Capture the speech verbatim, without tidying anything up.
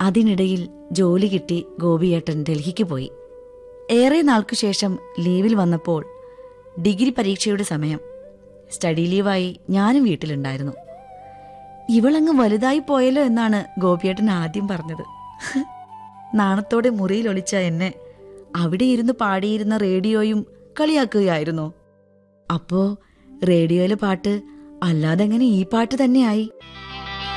അതിനിടയിൽ ജോലി കിട്ടി ഗോപിയേട്ടൻ ഡൽഹിക്ക് പോയി. ഏറെ നാൾക്കു ശേഷം ലീവിൽ വന്നപ്പോൾ ഡിഗ്രി പരീക്ഷയുടെ സമയം. സ്റ്റഡി ലീവായി ഞാനും വീട്ടിലുണ്ടായിരുന്നു. ഇവളങ്ങ് വലുതായി പോയല്ലോ എന്നാണ് ഗോപിയേട്ടൻ ആദ്യം പറഞ്ഞത്. നാണത്തോടെ മുറിയിൽ ഒളിച്ച എന്നെ അവിടെ ഇരുന്ന് പാടിയിരുന്ന റേഡിയോയും കളിയാക്കുകയായിരുന്നോ? അപ്പോ റേഡിയോയിലെ പാട്ട് അല്ലാതെങ്ങനെ ഈ പാട്ട് തന്നെയായി?